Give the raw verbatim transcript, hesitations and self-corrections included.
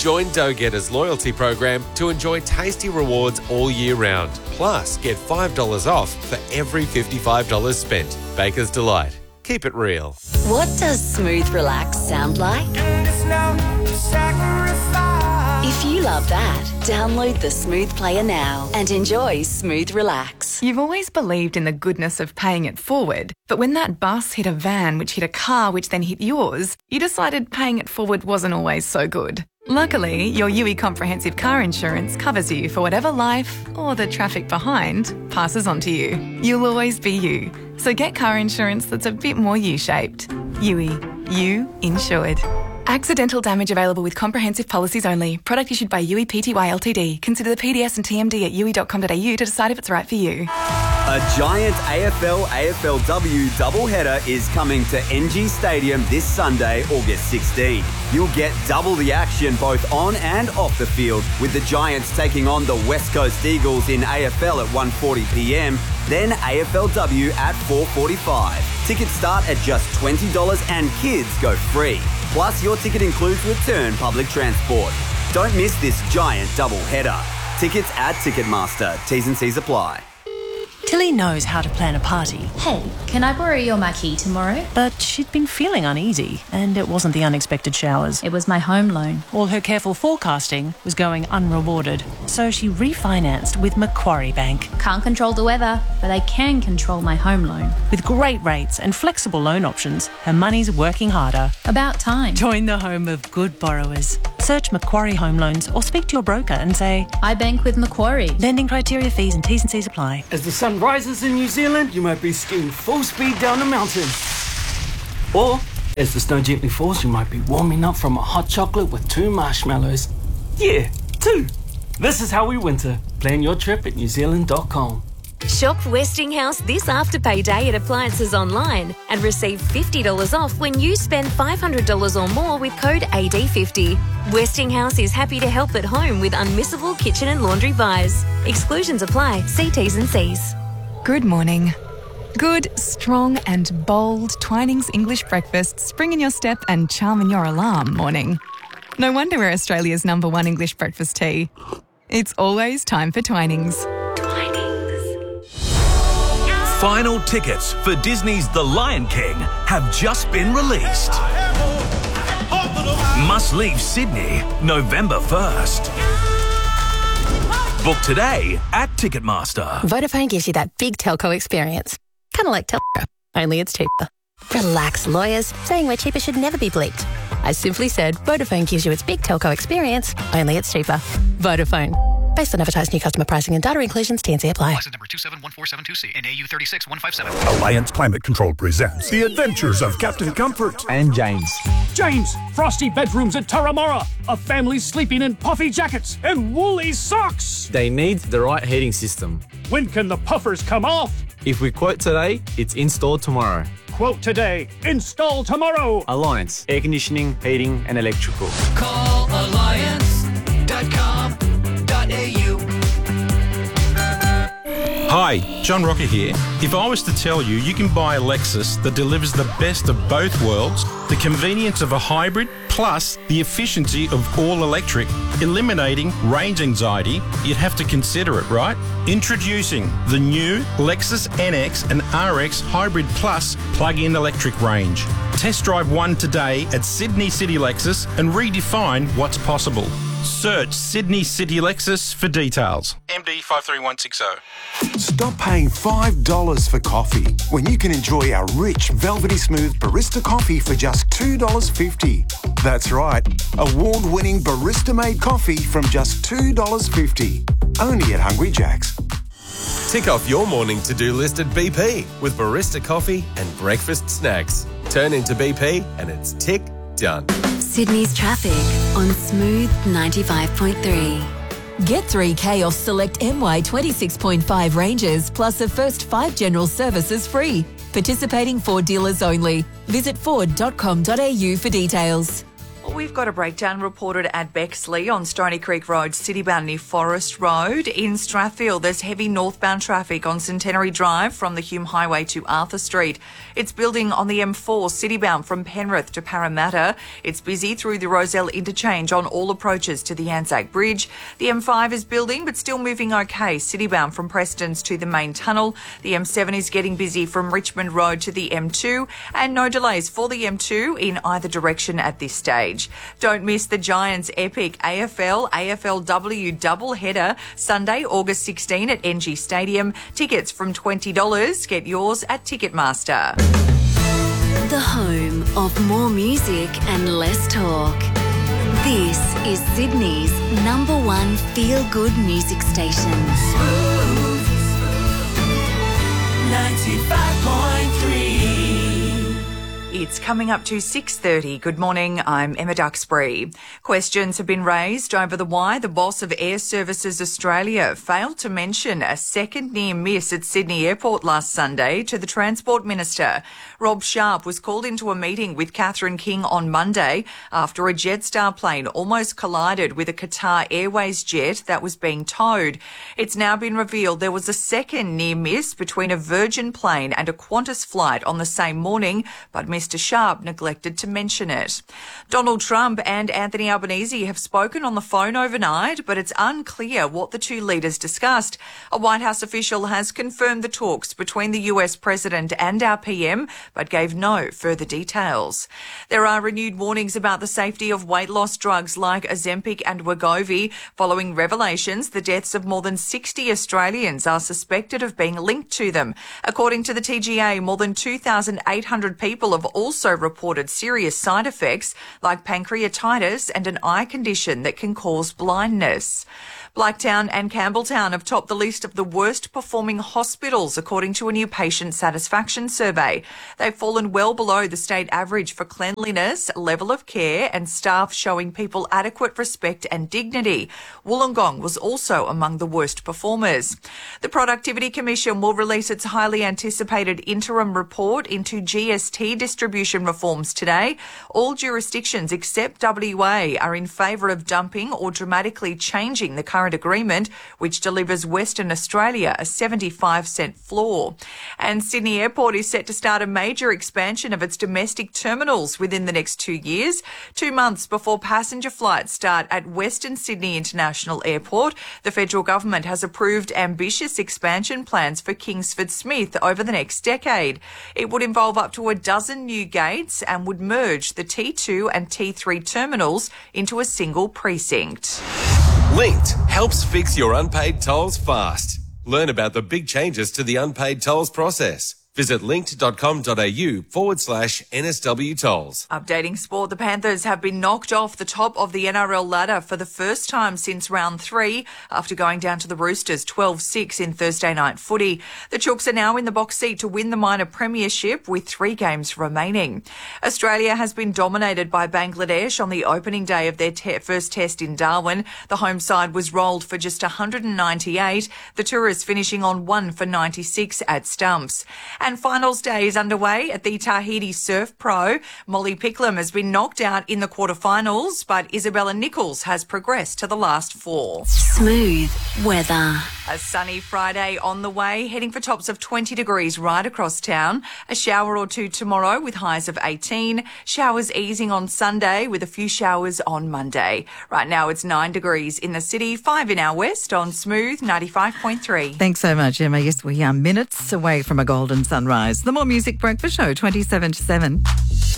Join Dough-Getters loyalty program to enjoy tasty rewards all year round. Plus, get five dollars off for every fifty-five dollars spent. Baker's Delight. Keep it real. What does smooth relax sound like? If you love that, download the Smooth Player now and enjoy Smooth Relax. You've always believed in the goodness of paying it forward, but when that bus hit a van which hit a car which then hit yours, you decided paying it forward wasn't always so good. Luckily, your U I Comprehensive Car Insurance covers you for whatever life, or the traffic behind, passes on to you. You'll always be you. So get car insurance that's a bit more U-shaped. U I. You insured. Accidental damage available with comprehensive policies only. Product issued by U I Pty Ltd. Consider the P D S and T M D at u i dot com dot a u to decide if it's right for you. A giant A F L A F L W doubleheader is coming to N G Stadium this Sunday, August sixteenth. You'll get double the action both on and off the field, with the Giants taking on the West Coast Eagles in A F L at one forty p m, then A F L W at four forty-five. Tickets start at just twenty dollars and kids go free. Plus, your ticket includes return public transport. Don't miss this giant doubleheader. Tickets at Ticketmaster. T's and C's apply. Tilly knows how to plan a party. Hey, can I borrow your marquee tomorrow? But she'd been feeling uneasy, and it wasn't the unexpected showers. It was my home loan. All her careful forecasting was going unrewarded, so she refinanced with Macquarie Bank. Can't control the weather, but I can control my home loan. With great rates and flexible loan options, her money's working harder. About time. Join the home of good borrowers. Search Macquarie Home Loans or speak to your broker and say, I bank with Macquarie. Lending criteria, fees and T's and C's apply. As the sun rises in New Zealand, you might be skiing full speed down the mountain. Or, as the snow gently falls, you might be warming up from a hot chocolate with two marshmallows. Yeah, two. This is how we winter. Plan your trip at new zealand dot com. Shop Westinghouse this Afterpay Day at Appliances Online and receive fifty dollars off when you spend five hundred dollars or more with code A D fifty. Westinghouse is happy to help at home with unmissable kitchen and laundry buys. Exclusions apply. See T's and C's. Good morning. Good, strong and bold Twinings English breakfast spring in your step and charm in your alarm morning. No wonder we're Australia's number one English breakfast tea. It's always time for Twinings. Final tickets for Disney's The Lion King have just been released. Must leave Sydney November first. Book today at Ticketmaster. Vodafone gives you that big telco experience. Kind of like Telco, only it's cheaper. Relax, lawyers. Saying we're cheaper should never be bleeped. I simply said Vodafone gives you its big telco experience, only it's cheaper. Vodafone. Based on advertised new customer pricing and data inclusions, T and C apply. License number two seven one four seven two C and A U three six one five seven. Alliance Climate Control presents The Adventures of Captain Comfort and James. James, frosty bedrooms at Taramara. A family sleeping in puffy jackets and woolly socks. They need the right heating system. When can the puffers come off? If we quote today, it's installed tomorrow. Quote today, install tomorrow. Alliance, air conditioning, heating and electrical. Call alliance dot com dot a u. Hi, John Rocker here. If I was to tell you you can buy a Lexus that delivers the best of both worlds, the convenience of a hybrid plus the efficiency of all electric, eliminating range anxiety, you'd have to consider it, right? Introducing the new Lexus N X and R X Hybrid Plus plug-in electric range. Test drive one today at Sydney City Lexus and redefine what's possible. Search Sydney City Lexus for details. M D five three one six zero. Stop paying five dollars for coffee when you can enjoy our rich, velvety smooth barista coffee for just two dollars fifty. That's right, award-winning barista-made coffee from just two dollars fifty. Only at Hungry Jack's. Tick off your morning to-do list at B P with barista coffee and breakfast snacks. Turn into B P and it's tick done. Sydney's traffic on Smooth ninety-five point three. Get three K off select M Y twenty-six point five ranges plus the first five general services free. Participating Ford dealers only. Visit ford dot com dot a u for details. We've got a breakdown reported at Bexley on Stony Creek Road, citybound near Forest Road. In Strathfield, there's heavy northbound traffic on Centenary Drive from the Hume Highway to Arthur Street. It's building on the M four, citybound from Penrith to Parramatta. It's busy through the Roselle interchange on all approaches to the Anzac Bridge. The M five is building but still moving okay, citybound from Prestons to the main tunnel. The M seven is getting busy from Richmond Road to the M two, and no delays for the M two in either direction at this stage. Don't miss the Giants' epic A F L A F L W doubleheader Sunday, August sixteenth at N G Stadium. Tickets from twenty dollars. Get yours at Ticketmaster. The home of more music and less talk. This is Sydney's number one feel-good music station. Smooth ninety-five point three. It's coming up to six thirty. Good morning, I'm Emma Duxbury. Questions have been raised over the why the boss of Air Services Australia failed to mention a second near miss at Sydney Airport last Sunday to the Transport Minister. Rob Sharp was called into a meeting with Catherine King on Monday after a Jetstar plane almost collided with a Qatar Airways jet that was being towed. It's now been revealed there was a second near miss between a Virgin plane and a Qantas flight on the same morning, but Mister Sharp neglected to mention it. Donald Trump and Anthony Albanese have spoken on the phone overnight, but it's unclear what the two leaders discussed. A White House official has confirmed the talks between the U S President and our P M, but gave no further details. There are renewed warnings about the safety of weight loss drugs like Ozempic and Wegovy. Following revelations, the deaths of more than sixty Australians are suspected of being linked to them. According to the T G A, more than two thousand eight hundred people have also reported serious side effects like pancreatitis and an eye condition that can cause blindness. Blacktown and Campbelltown have topped the list of the worst performing hospitals according to a new patient satisfaction survey. They've fallen well below the state average for cleanliness, level of care and staff showing people adequate respect and dignity. Wollongong was also among the worst performers. The Productivity Commission will release its highly anticipated interim report into G S T distribution reforms today. All jurisdictions except W A are in favour of dumping or dramatically changing the current agreement, which delivers Western Australia a seventy-five cent floor. And Sydney Airport is set to start a major expansion of its domestic terminals within the next two years. Two months before passenger flights start at Western Sydney International Airport, the federal government has approved ambitious expansion plans for Kingsford Smith over the next decade. It would involve up to a dozen new gates and would merge the T two and T three terminals into a single precinct. Linked helps fix your unpaid tolls fast. Learn about the big changes to the unpaid tolls process. Visit linked.com.au forward slash NSW tolls. Updating sport, the Panthers have been knocked off the top of the N R L ladder for the first time since round three after going down to the Roosters twelve six in Thursday night footy. The Chooks are now in the box seat to win the minor premiership with three games remaining. Australia has been dominated by Bangladesh on the opening day of their te- first test in Darwin. The home side was rolled for just one hundred ninety-eight, the Tourists finishing on one for ninety-six at stumps. And finals day is underway at the Tahiti Surf Pro. Molly Picklum has been knocked out in the quarterfinals, but Isabella Nichols has progressed to the last four. Smooth weather. A sunny Friday on the way, heading for tops of twenty degrees right across town. A shower or two tomorrow with highs of eighteen. Showers easing on Sunday with a few showers on Monday. Right now it's nine degrees in the city, five in our west on Smooth ninety-five point three. Thanks so much, Emma. Yes, we are minutes away from a golden sunrise. The More Music Breakfast Show, twenty-seven to seven.